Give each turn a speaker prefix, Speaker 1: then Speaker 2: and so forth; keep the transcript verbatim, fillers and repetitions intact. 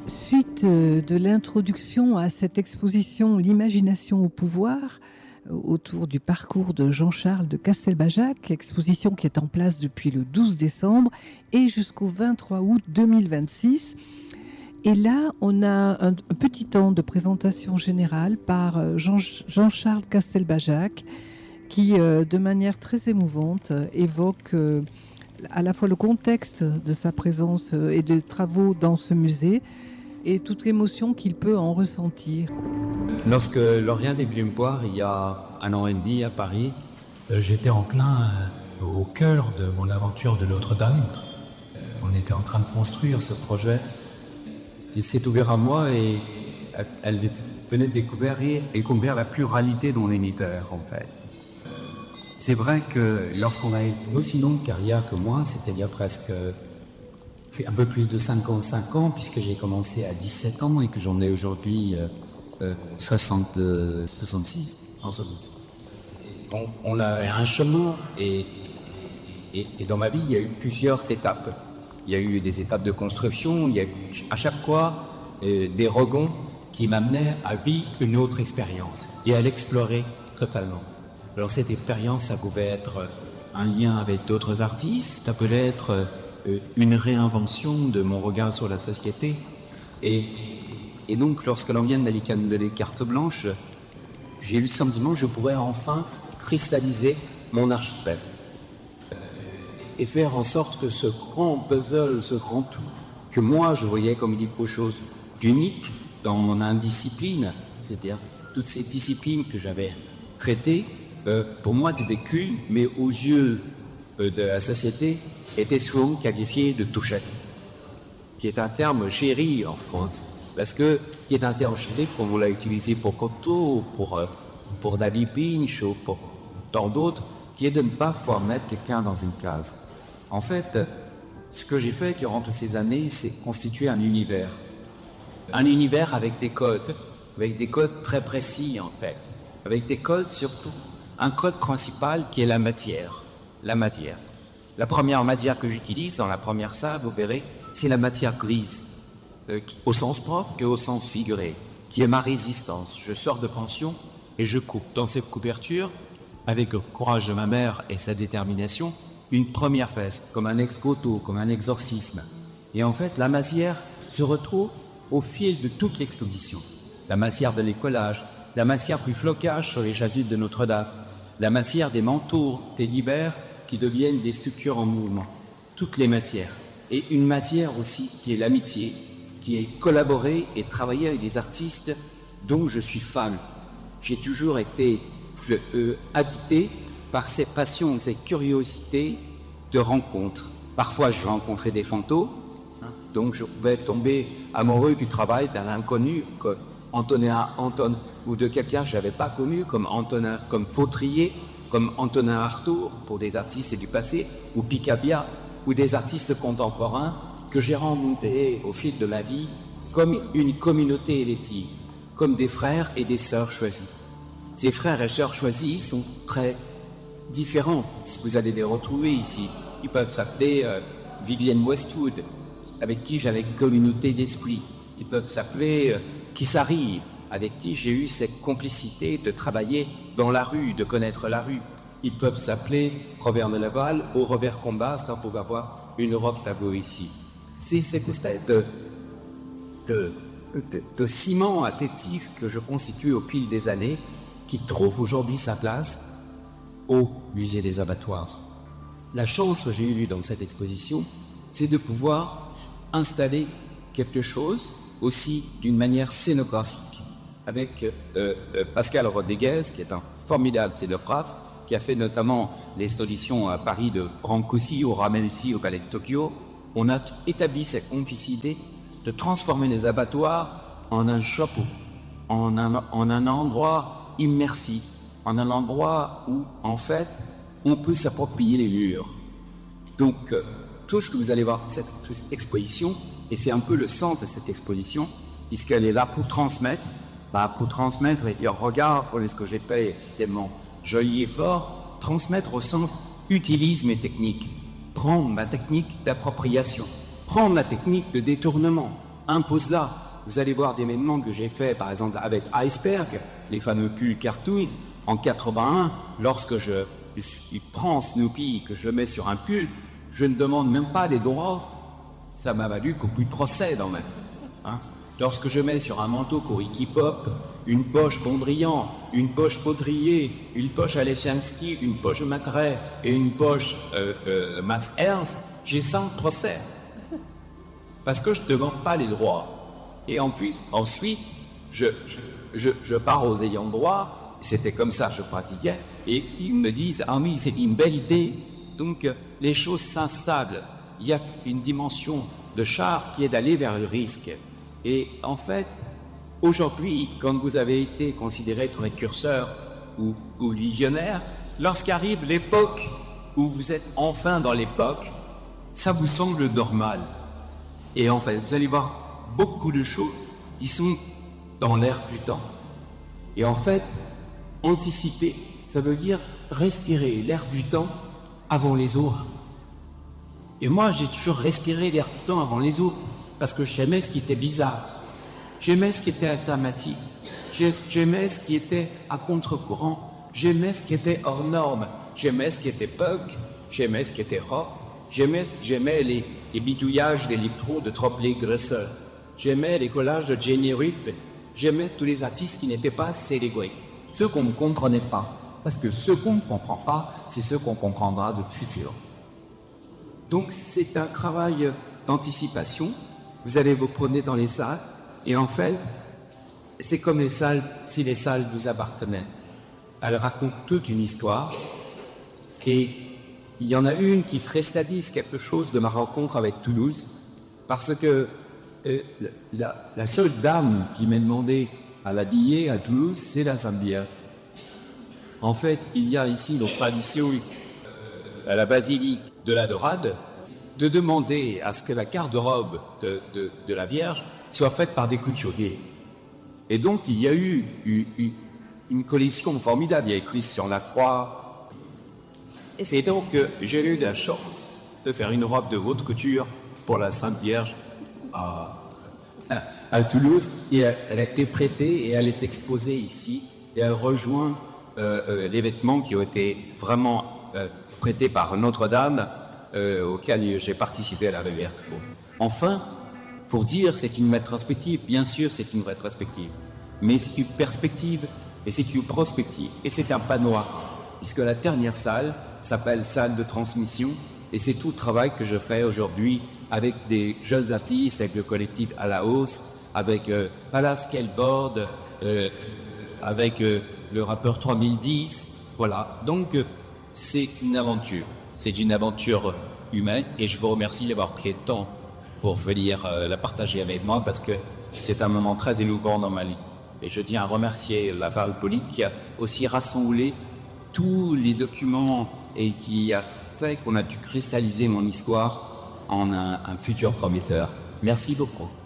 Speaker 1: Suite euh, de l'introduction à cette exposition L'imagination au pouvoir, euh, autour du parcours de Jean-Charles de Castelbajac, exposition qui est en place depuis le douze décembre et jusqu'au vingt-trois août deux mille vingt-six. Et là, on a un, un petit temps de présentation générale par Jean, Jean-Charles Castelbajac, qui, euh, de manière très émouvante, euh, évoque euh, à la fois le contexte de sa présence euh, et des travaux dans ce musée, et toute l'émotion qu'il peut en ressentir.
Speaker 2: Lorsque Lauriane est venue me voir il y a un an et demi à Paris, euh, j'étais enclin euh, au cœur de mon aventure de Notre-Dame. On était en train de construire ce projet. Il s'est ouvert à moi et elle venait de découvrir, découvrir la pluralité de mon unitaire, en fait. C'est vrai que lorsqu'on a une aussi longue carrière que moi, c'est-à-dire presque fait un peu plus de cinquante-cinq ans, puisque j'ai commencé à dix-sept ans et que j'en ai aujourd'hui euh, euh, soixante, euh, soixante-six. On, on a un chemin et, et, et dans ma vie, il y a eu plusieurs étapes. Il y a eu des étapes de construction, il y a eu à chaque fois euh, des regons qui m'amenaient à vivre une autre expérience et à l'explorer totalement. Alors cette expérience, ça pouvait être un lien avec d'autres artistes, ça peut être euh, une réinvention de mon regard sur la société. Et, et donc lorsque l'on vient d'Alicante me donner carte blanche, j'ai eu le sentiment que je pourrais enfin cristalliser mon archipel. Et faire en sorte que ce grand puzzle, ce grand tout, que moi je voyais comme quelque chose d'unique dans mon indiscipline, c'est-à-dire toutes ces disciplines que j'avais traitées, euh, pour moi étaient qu'une, mais aux yeux euh, de la société, étaient souvent qualifiées de touchette, qui est un terme chéri en France, parce que qui est un terme chéri qu'on vous l'a utilisé pour Cocteau, pour, euh, pour Dali Pinch, ou pour tant d'autres, qui est de ne pas pouvoir mettre quelqu'un dans une case. En fait, ce que j'ai fait durant toutes ces années, c'est constituer un univers. Un univers avec des codes, avec des codes très précis en fait. Avec des codes surtout, un code principal qui est la matière. La matière. La première matière que j'utilise dans la première salle, vous verrez, c'est la matière grise, euh, au sens propre qu'au sens figuré, qui est ma résistance. Je sors de pension et je coupe dans cette couverture, avec le courage de ma mère et sa détermination, une première fesse, comme un ex-voto, comme un exorcisme. Et en fait, la matière se retrouve au fil de toute l'exposition. La matière de l'écolage, la matière plus flocage sur les chasubles de Notre-Dame, la matière des manteaux, des libères qui deviennent des structures en mouvement. Toutes les matières. Et une matière aussi qui est l'amitié, qui est collaborer et travailler avec des artistes dont je suis fan. J'ai toujours été je, euh, habité par ces passions, ces curiosités de rencontres. Parfois, je rencontrais des fantômes, hein, donc je pouvais tomber amoureux du travail d'un inconnu, comme Antonin Anton, ou de quelqu'un que je n'avais pas connu, comme Antonin, comme Fautrier, comme Antonin Artaud, pour des artistes du passé, ou Picabia, ou des artistes contemporains que j'ai rencontrés au fil de ma vie comme une communauté élective, comme des frères et des sœurs choisis. Ces frères et sœurs choisis sont très différents. Vous allez les retrouver ici. Ils peuvent s'appeler euh, Vivienne Westwood, avec qui j'avais communauté d'esprit. Ils peuvent s'appeler euh, Kissari, avec qui j'ai eu cette complicité de travailler dans la rue, de connaître la rue. Ils peuvent s'appeler Robert Meneval ou Robert Combas, tant pour avoir une Europe tableau ici. C'est cette espèce de, de, de, de ciment attentif que je constitue au fil des années, qui trouve aujourd'hui sa place au musée des abattoirs. La chance que j'ai eue dans cette exposition, c'est de pouvoir installer quelque chose aussi d'une manière scénographique, avec euh, euh, Pascal Rodriguez, qui est un formidable scénographe, qui a fait notamment l'exposition à Paris de Brancusi, au Ramensi, au Palais de Tokyo. On a établi cette complicité de transformer les abattoirs en un chapeau, en un, en un endroit immersif, en un endroit où, en fait, on peut s'approprier les murs. Donc, euh, tout ce que vous allez voir, cette, cette exposition, et c'est un peu le sens de cette exposition, puisqu'elle est là pour transmettre, bah, pour transmettre et dire, regarde, on est ce que j'ai fait, tellement joli et fort, transmettre au sens utilisme et technique. Prendre ma technique d'appropriation, prendre la technique de détournement, imposa. Vous allez voir des événements que j'ai fait, par exemple avec Iceberg, les fameux pulls cartoon, en quatre-vingt-un, lorsque je, je prends Snoopy, que je mets sur un pull, je ne demande même pas des droits. Ça m'a valu qu'au plus de procès dans même. Hein? Lorsque je mets sur un manteau Koriki Pop, une poche Mondrian, une poche Baudrier, une poche Alechinsky, une poche Macrae et une poche euh, euh, Max Ernst, j'ai cinq procès. Parce que je ne demande pas les droits. Et en plus, ensuite, je, je, je, je pars aux ayants droit, c'était comme ça que je pratiquais, et ils me disent, ah oui, c'est une belle idée. Donc, les choses s'installent. Il y a une dimension de char qui est d'aller vers le risque. Et en fait, aujourd'hui, quand vous avez été considéré précurseur ou, ou visionnaire, lorsqu'arrive l'époque où vous êtes enfin dans l'époque, ça vous semble normal. Et en fait, vous allez voir beaucoup de choses qui sont dans l'air du temps. Et en fait, anticiper, ça veut dire respirer l'air du temps avant les autres. Et moi, j'ai toujours respiré l'air du temps avant les autres, parce que j'aimais ce qui était bizarre. J'aimais ce qui était alternatif. J'aimais ce qui était à contre-courant. J'aimais ce qui était hors norme. J'aimais ce qui était punk. J'aimais ce qui était rock. J'aimais, j'aimais les, les bidouillages d'électro de Tropley Gressel. J'aimais les collages de Jenny Rip. J'aimais tous les artistes qui n'étaient pas célébrés.
Speaker 3: Ceux qu'on ne comprenait pas. Parce que ceux qu'on ne comprend pas, c'est ceux qu'on comprendra de futur.
Speaker 2: Donc c'est un travail d'anticipation. Vous allez vous promener dans les salles. Et en fait, c'est comme les salles, si les salles vous appartenaient. Elles racontent toute une histoire. Et il y en a une qui fréstadise quelque chose de ma rencontre avec Toulouse. Parce que euh, la, la seule dame qui m'a demandé à la diller à Toulouse, c'est la Zambière. En fait, il y a ici une tradition à la basilique de la Dorade de demander à ce que la garde-robe de, de, de la Vierge soit faite par des couturiers. Et donc, il y a eu, eu, eu une collection formidable. Il y a Christian Lacroix. Et donc, euh, j'ai eu la chance de faire une robe de haute couture pour la Sainte Vierge à, à, à Toulouse. Et elle, elle a été prêtée et elle est exposée ici. Et elle rejoint euh, euh, les vêtements qui ont été vraiment euh, prêtés par Notre-Dame, euh, auquel j'ai participé à la réouverture. Bon. Enfin, pour dire c'est une rétrospective, bien sûr c'est une rétrospective, mais c'est une perspective et c'est une prospective et c'est un panorama, puisque la dernière salle s'appelle salle de transmission et c'est tout le travail que je fais aujourd'hui avec des jeunes artistes, avec le collectif à la hausse, avec euh, Palace Skateboard, euh, avec euh, le rappeur trois mille dix, voilà. Donc euh, c'est une aventure, c'est une aventure humaine et je vous remercie d'avoir pris le temps pour venir euh, la partager avec moi parce que c'est un moment très émouvant dans ma vie. Et je tiens à remercier la Valpoline qui a aussi rassemblé tous les documents et qui a fait qu'on a pu cristalliser mon histoire en un, un futur prometteur. Merci beaucoup.